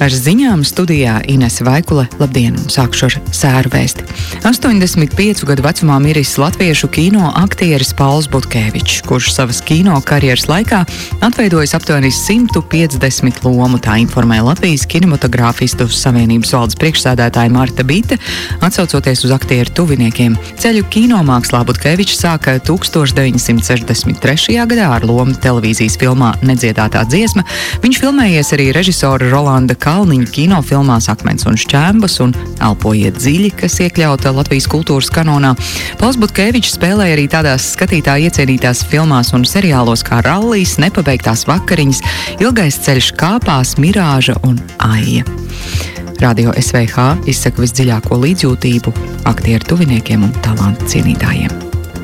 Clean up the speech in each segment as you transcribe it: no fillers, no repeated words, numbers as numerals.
Ar ziņām studijā Inese Vaikule. Labdien, un sākšu ar sēru vēsti. 85 gadu vecumā miris latviešu kino aktieris Pauls Butkevičs, kurš savas kino karjeras laikā atveidojis aptuveni 150 lomu, tā informē Latvijas kinematogrāfistu savienības valdes priekšsēdētāja Marta Bite, atsaucoties uz aktieru tuviniekiem. Ceļu kinomākslā Butkevičs sāka 1963. gadā ar lomu televīzijas filmā Nedziedātā dziesma. Viņš filmējies arī režisora Rolanda Kalniņa kinofilmās Akmens un šķēmbas un Elpojiet dziļi, kas iekļauta Latvijas kultūras kanonā. Pauls Butkevičs spēlēja arī tādās skatītāju iecienītās filmās un seriālos kā Rallijs, Nepabeigtās vakariņas, Ilgais ceļš kāpās, Mirāža un Aija. Radio SVH izsaka visdziļāko līdzjūtību aktieru tuviniekiem un talantu cienītājiem.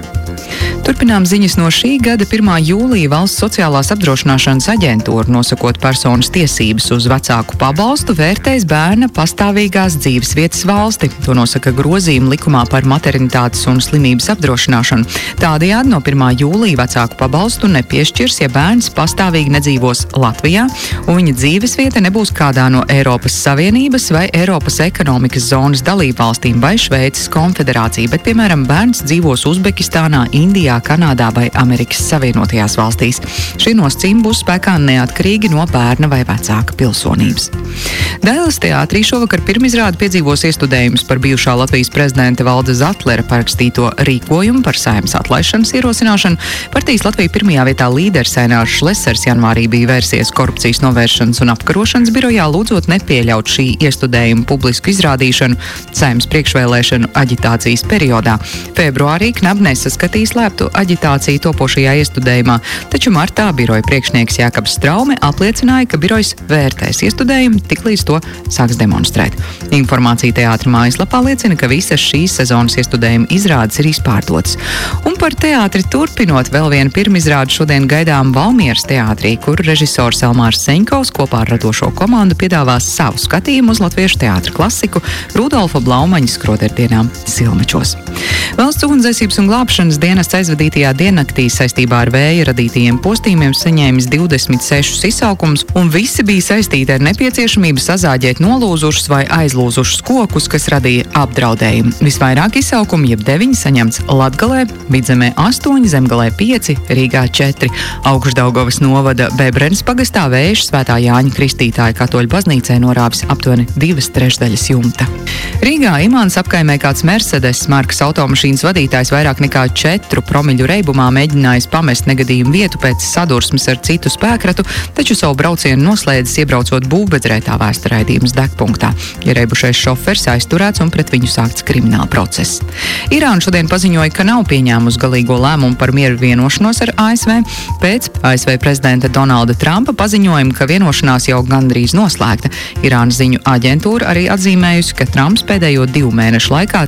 Turpinām ziņas no šī gada 1. jūlija Valsts sociālās apdrošināšanas aģentūra, nosakot personas tiesības uz vecāku pabalstu, vērtēs bērna pastāvīgās dzīvesvietas valsti. To nosaka grozījumi likumā par maternitātes un slimības apdrošināšanu. Tādējādi no 1. jūlija vecāku pabalstu nepiešķirs, ja bērns pastāvīgi nedzīvos Latvijā un viņa dzīvesvieta nebūs kādā no Eiropas Savienības vai Eiropas ekonomikas zonas dalībvalstīm vai Šveices konfederācija, bet, piemēram, bērns dzīvos Uzbekistānā, Indijā, Kanādā vai Amerikas Savienotajās valstīs. Šie nosacījumi būs spēkā neatkarīgi no bērna vai vecāka pilsonības. Dailes teātrī šovakar pirmizrādi piedzīvos iestudējumus par bijušā Latvijas prezidenta Valda Zatlera parakstīto rīkojumu par Saeimas atlaišanas ierosināšanu. Partijas Latvija pirmajā vietā līderis Ainārs Šlesers janvārī bija vērsies Korupcijas novēršanas un apkarošanas birojā, lūdzot nepieļaut šī iestudējuma publisku izrādīšanu Saeimas priekšvēlēšanu aģitācijas periodā. Februārī Knabnes saskatīs slēptu aģitāciju topošajā iestudējumā, taču martā biroja priekšnieks Jākabs Straume apliecināja, ka birojs vērtēs iestudējumu, tiklīdz to sāks demonstrēt. Informācija teātra mājaslapā liecina, ka visas šīs sezonas iestudējuma izrādes ir izpārdotas. Un par teātri turpinot, vēl viena pirmizrāde šodien gaidām Valmieras teātrī, kur režisors Elmārs Seņkovs kopā ar radošo komandu piedāvās savu skatījumu uz latviešu teātra klasiku Rudolfa Blaumaņa skroderdienām Silmečos. Valsts ugunsdzēsības un glābšanas dienests aizvadītajā diennaktī saistībā ar vēja radītajiem postījumiem saņēmis 26 izsaukumus, un visi bija saistīti ar nepieciešamību sazāģēt nolūzušus vai aizlūzušus kokus, kas radīja apdraudējumu. Visvairāk izsaukumu, jeb 9, saņemts Latgalē, Vidzemē 8, Zemgalē 5, Rīgā 4. Augšdaugavas novada Bebrenes pagastā vējš Svētā Jāņa Kristītāja katoļu baznīcē norāvis aptuveni 2/3 jumta. Rīgā Imants apkaimē kāds Mercedes markas automašīnas vadītājs vairāk nekā 4 promļu reibumā mēģinājis pamest negadījumu vietu pēc sadursmes ar citu spēkratu, taču savu braucienu noslēdzis iebraucot būvbedrē, tā vēsta raidījums degpunktā. Ierēbušais šofers aizturēts un pret viņu sākts krimināla process. Irāna šodien paziņoja, ka nav pieņēmusi galīgo lēmumu par mieru vienošanos ar ASV. Pēc ASV prezidenta Donalda Trumpa paziņojuma, ka vienošanās jau gandrīz noslēgta. Irānas ziņu aģentūra arī atzīmējusi, ka Trumps pēdējo 2 mēnešu laikā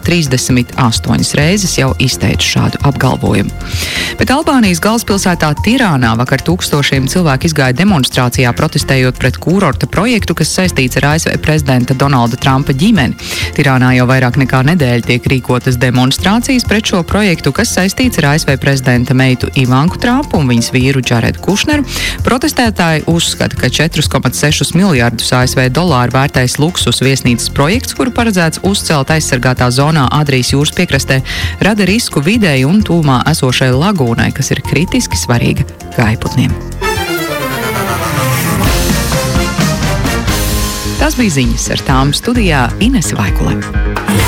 38 reizes jau izteica šādu apgalvojumu. Bet Albānijas galvaspilsētā Tirānā vakar tūkstošiem cilvēku izgāja demonstrācijā protestējot pret kūrorta projektu, kas saistīts ar ASV prezidenta Donalda Trumpa ģimeni. Tirānā jau vairāk nekā nedēļa tiek rīkotas demonstrācijas pret šo projektu, kas saistīts ar ASV prezidenta meitu Ivanku Trumpu un viņas vīru Džaredu Kušneru. Protestētāji uzskata, ka 4,6 miljardus ASV dolāru vērtais luksus viesnīcas projekts, kuru paredzēts uzcelt aizsargātā zonā Adrijas jūras piekrastē, rada risku videi un tūmā esošai lagūnai, kas ir kritiski svarīga gājputniem. Tās bija ziņas, ar tām studijā Inese Vaikule.